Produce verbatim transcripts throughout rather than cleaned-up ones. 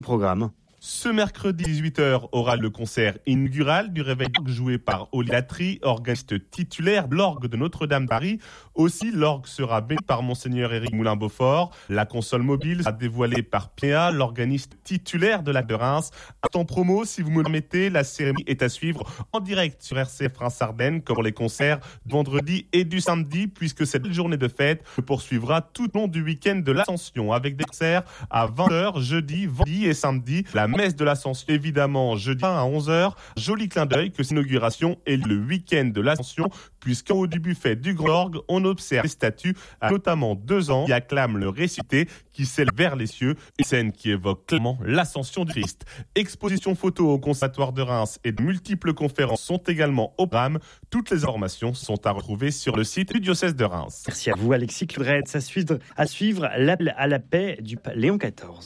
Programme. Ce mercredi dix-huit heures aura le concert inaugural du Réveil joué par Oli Latry, organiste titulaire de l'orgue de Notre-Dame de Paris. Aussi, l'orgue sera béni par Monseigneur Éric Moulin-Beaufort. La console mobile sera dévoilée par Péa, l'organiste titulaire de la de Reims. Un temps promo, si vous me le permettez, la cérémonie est à suivre en direct sur R C F Reims-Ardennes, comme pour les concerts du vendredi et du samedi, puisque cette journée de fête se poursuivra tout au long du week-end de l'Ascension, avec des concerts à vingt heures, jeudi, vendredi et samedi. La messe de l'Ascension, évidemment, jeudi à onze heures. Joli clin d'œil que cette inauguration est le week-end de l'Ascension, puisqu'en haut du buffet du Grand Orgue, on observe des statues à notamment deux ans qui acclament le récité qui s'élève vers les cieux, une scène qui évoque clairement l'ascension du Christ. Exposition photo au Conservatoire de Reims et de multiples conférences sont également au programme. Toutes les informations sont à retrouver sur le site du diocèse de Reims. Merci à vous, Alexis Claudretz. À suivre, à suivre l'appel à la paix du pape Léon quatorze.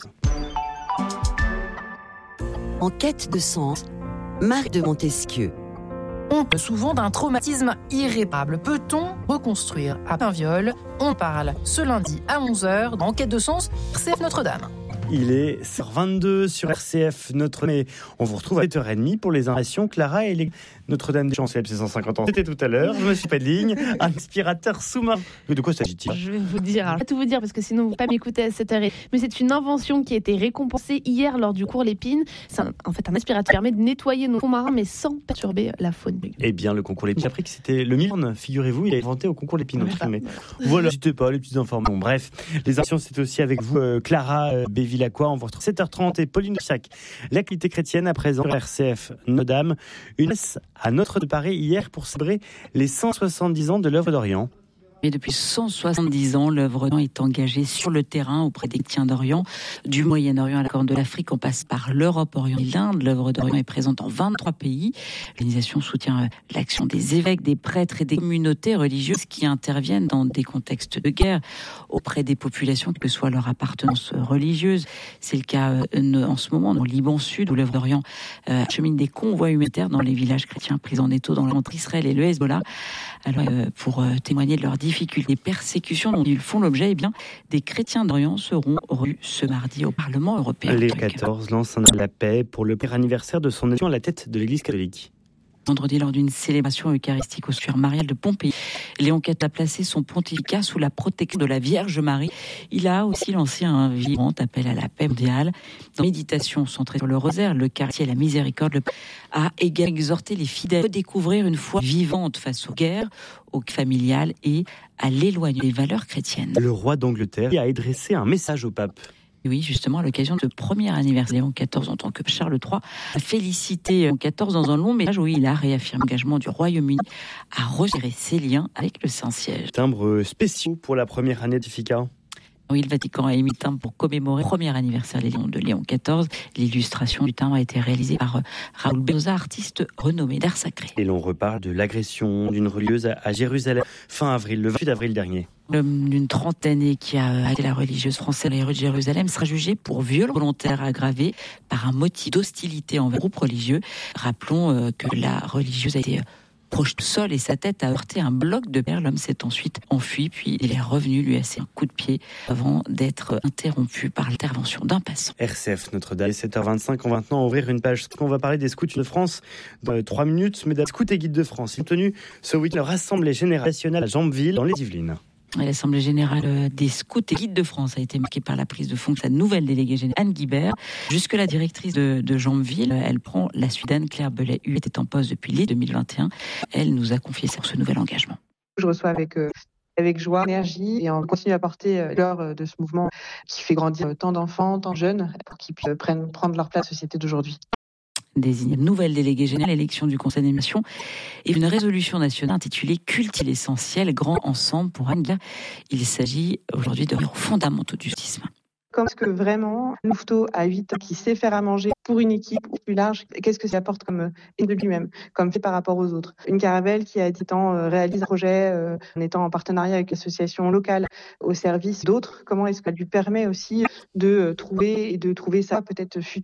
En quête de sens, Marc de Montesquieu. On parle souvent d'un traumatisme irréparable. Peut-on reconstruire après un viol ? On parle ce lundi à onze heures dans Quête de sens, R C F Notre-Dame. Il est sept heures vingt-deux sur R C F Notre-Dame. Mais on vous retrouve à sept heures trente pour les informations. Clara et les Notre-Dame-des-Champs célèbre ses cent cinquante ans. C'était tout à l'heure. Je me suis pas de ligne. Un aspirateur sous-marin. De quoi s'agit-il ? Je vais vous dire. Alors, je vais tout vous dire parce que sinon vous ne pouvez pas m'écouter à sept heures. Mais c'est une invention qui a été récompensée hier lors du cours Lépine. C'est un, en fait un aspirateur qui permet de nettoyer nos fonds marins mais sans perturber la faune. Eh bien, le concours Lépine. J'ai appris que c'était le Milne, figurez-vous, il a inventé au concours Lépine. Ouais, voilà, n'hésitez pas, les petites informations. Bref, les informations, c'est aussi avec vous, euh, Clara euh, Bévilacqua. On vous retrouve sept heures trente et Pauline Sac. L'actualité chrétienne à présent, R C F Notre-Dame. Une messe à Notre de Paris hier pour célébrer les cent soixante-dix ans de l'œuvre d'Orient. Et depuis cent soixante-dix ans, l'œuvre d'Orient est engagée sur le terrain auprès des chrétiens d'Orient, du Moyen-Orient à la Corne de l'Afrique, on passe par l'Europe, Orient et l'Inde. L'œuvre d'Orient est présente en vingt-trois pays. L'organisation soutient l'action des évêques, des prêtres et des communautés religieuses qui interviennent dans des contextes de guerre auprès des populations, quelle que soit leur appartenance religieuse. C'est le cas en ce moment dans le Liban Sud, où l'œuvre d'Orient achemine des convois humanitaires dans les villages chrétiens pris en étau dans entre Israël et le Hezbollah. Alors, euh, pour euh, témoigner de leurs difficultés et persécutions dont ils font l'objet, eh bien, des chrétiens d'Orient seront reçus ce mardi au Parlement européen. Léon quatorze lance un appel à la paix pour le premier anniversaire de son élection à la tête de l'Église catholique. Vendredi, lors d'une célébration eucharistique au sanctuaire marial de Pompéi, Léon quatorze a placé son pontificat sous la protection de la Vierge Marie. Il a aussi lancé un vibrant appel à la paix mondiale. Dans méditation centrée sur le rosaire, le quartier et la miséricorde a également exhorté les fidèles à redécouvrir une foi vivante face aux guerres, aux familiales et à l'éloignement des valeurs chrétiennes. Le roi d'Angleterre a adressé un message au pape. Oui, justement, à l'occasion de ce premier anniversaire Léon quatorze en tant que Charles trois, a félicité Léon quatorze dans un long message où il a réaffirmé l'engagement du Royaume-Uni à resserrer ses liens avec le Saint-Siège. Timbre spéciaux pour la première année de F I C A. Oui, le Vatican a émis le timbre pour commémorer le premier anniversaire de Léon quatorze. L'illustration du timbre a été réalisée par Raoul Berza, artiste renommé d'art sacré. Et l'on reparle de l'agression d'une religieuse à Jérusalem fin avril, le vingt-huit avril dernier. L'homme d'une trentaine qui a été la religieuse française à la rue de Jérusalem sera jugé pour viol volontaire aggravé par un motif d'hostilité envers le groupe religieux. Rappelons que la religieuse a été proche du sol et sa tête a heurté un bloc de pierre. L'homme s'est ensuite enfui, puis il est revenu lui asséner un coup de pied avant d'être interrompu par l'intervention d'un passant. R C F Notre-Dame, sept heures vingt-cinq, on va maintenant ouvrir une page. On va parler des scouts de France dans trois minutes, mais des scouts et guides de France. Ils ont tenu ce week-end leur assemblée générale nationale à Jambeville, dans les Yvelines. L'Assemblée générale des scouts et guides de France a été marquée par la prise de fonction de la nouvelle déléguée générale Anne Guibert. Jusque la directrice de, de Jambeville, elle prend la suite d'Anne-Claire Belay, qui était en poste depuis l'été deux mille vingt et un. Elle nous a confié sur ce nouvel engagement. Je reçois avec, euh, avec joie, énergie et on continue à porter euh, l'heure de ce mouvement qui fait grandir tant d'enfants, tant de jeunes, pour qu'ils puissent prennent, prendre leur place dans la société d'aujourd'hui. Désigner une nouvelle déléguée générale, l'élection du conseil d'administration et une résolution nationale intitulée « Cultiver l'essentiel, grand ensemble » pour Anne Guibert. Il s'agit aujourd'hui de revenir aux fondamentaux du scoutisme. Comme ce que vraiment, Louveteau à huit ans, qui sait faire à manger pour une équipe ou plus large, qu'est-ce que ça apporte comme et de lui-même, comme fait par rapport aux autres. Une Caravelle qui a dit tant euh, réalise un projet euh, en étant en partenariat avec l'association locale au service d'autres. Comment est-ce qu'elle lui permet aussi de trouver et de trouver ça peut-être futur